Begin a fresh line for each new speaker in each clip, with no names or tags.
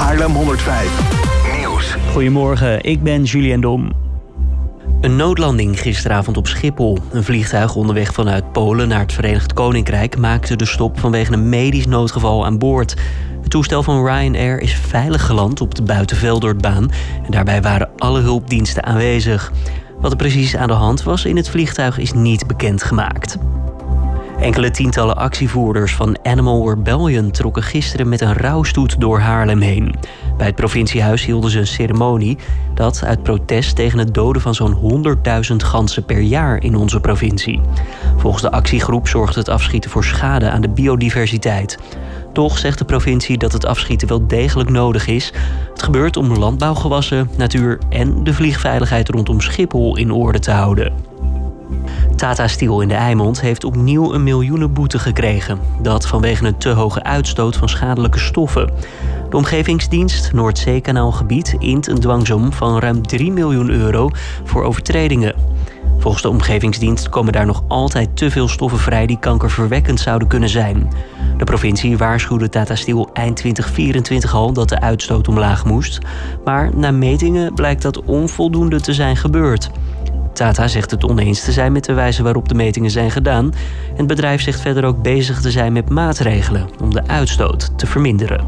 Haarlem 105 Nieuws.
Goedemorgen, ik ben Julian Dom. Een noodlanding gisteravond op Schiphol. Een vliegtuig onderweg vanuit Polen naar het Verenigd Koninkrijk maakte de stop vanwege een medisch noodgeval aan boord. Het toestel van Ryanair is veilig geland op de Buitenveldortbaan en daarbij waren alle hulpdiensten aanwezig. Wat er precies aan de hand was in het vliegtuig is niet bekendgemaakt. Enkele tientallen actievoerders van Animal Rebellion trokken gisteren met een rouwstoet door Haarlem heen. Bij het provinciehuis hielden ze een ceremonie dat uit protest tegen het doden van zo'n 100.000 ganzen per jaar in onze provincie. Volgens de actiegroep zorgt het afschieten voor schade aan de biodiversiteit. Toch zegt de provincie dat het afschieten wel degelijk nodig is. Het gebeurt om landbouwgewassen, natuur en de vliegveiligheid rondom Schiphol in orde te houden. Tata Steel in de Eimond heeft opnieuw een miljoenenboete gekregen. Dat vanwege een te hoge uitstoot van schadelijke stoffen. De Omgevingsdienst Noordzeekanaalgebied int een dwangsom van ruim 3 miljoen euro voor overtredingen. Volgens de Omgevingsdienst komen daar nog altijd te veel stoffen vrij die kankerverwekkend zouden kunnen zijn. De provincie waarschuwde Tata Steel eind 2024 al dat de uitstoot omlaag moest. Maar na metingen blijkt dat onvoldoende te zijn gebeurd. Tata zegt het oneens te zijn met de wijze waarop de metingen zijn gedaan. En het bedrijf zegt verder ook bezig te zijn met maatregelen om de uitstoot te verminderen.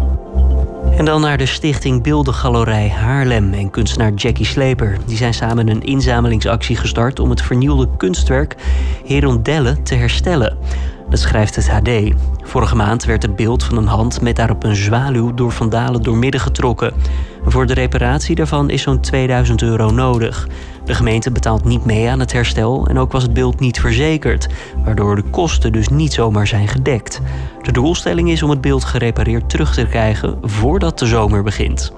En dan naar de stichting Beeldengalerij Haarlem en kunstenaar Jackie Sleper. Die zijn samen een inzamelingsactie gestart om het vernielde kunstwerk Herondelle te herstellen. Dat schrijft het HD. Vorige maand werd het beeld van een hand met daarop een zwaluw door vandalen doormidden getrokken. Voor de reparatie daarvan is zo'n 2000 euro nodig. De gemeente betaalt niet mee aan het herstel en ook was het beeld niet verzekerd, waardoor de kosten dus niet zomaar zijn gedekt. De doelstelling is om het beeld gerepareerd terug te krijgen voordat de zomer begint.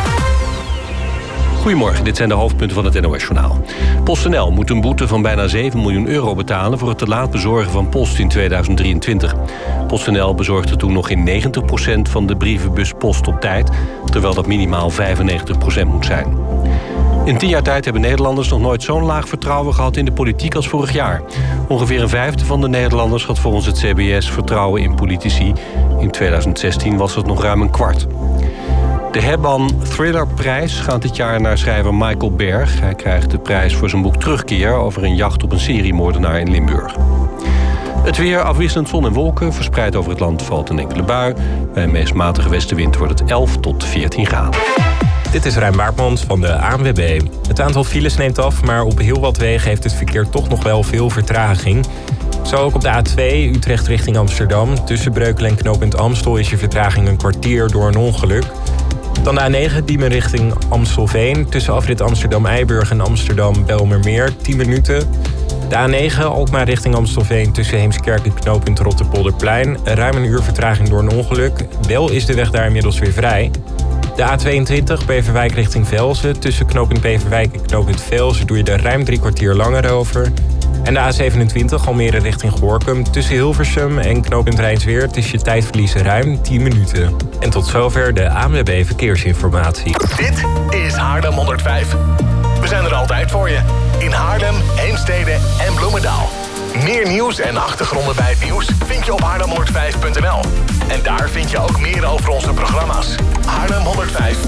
Goedemorgen, dit zijn de hoofdpunten van het NOS-journaal. PostNL moet een boete van bijna 7 miljoen euro betalen voor het te laat bezorgen van post in 2023. PostNL bezorgde toen nog in 90% van de brievenbus post op tijd, terwijl dat minimaal 95% moet zijn. In 10 jaar tijd hebben Nederlanders nog nooit zo'n laag vertrouwen gehad in de politiek als vorig jaar. Ongeveer een vijfde van de Nederlanders had volgens het CBS vertrouwen in politici. In 2016 was het nog ruim een kwart. De Hebban Thrillerprijs gaat dit jaar naar schrijver Michael Berg. Hij krijgt de prijs voor zijn boek Terugkeer over een jacht op een seriemoordenaar in Limburg. Het weer, afwisselend zon en wolken. Verspreid over het land valt een enkele bui. Bij een meest matige westenwind wordt het 11 tot 14 graden.
Dit is Rijn Baartmans van de ANWB. Het aantal files neemt af, maar op heel wat wegen heeft het verkeer toch nog wel veel vertraging. Zo ook op de A2 Utrecht richting Amsterdam. Tussen Breukelen en knooppunt Amstel is je vertraging een kwartier door een ongeluk. Dan de A9 Diemen richting Amstelveen. Tussen afrit Amsterdam-Eiburg en Amsterdam-Belmermeer 10 minuten. De A9 Alkmaar richting Amstelveen tussen Heemskerk en knooppunt Rotterpolderplein. Ruim een uur vertraging door een ongeluk. Wel is de weg daar inmiddels weer vrij. De A22 Beverwijk richting Velzen. Tussen knooppunt Beverwijk en knooppunt Velzen doe je er ruim 3 kwartier langer over. En de A27 Almere richting Gorinchem. Tussen Hilversum en knooppunt Rijnsweerd is je tijdverlies ruim 10 minuten. En tot zover de ANWB Verkeersinformatie.
Dit is Haarlem 105. We zijn er altijd voor je. In Haarlem, Heemstede en Bloemendaal. Meer nieuws en achtergronden bij het nieuws vind je op haarlem105.nl. En daar vind je ook meer over onze programma's. Haarlem 105.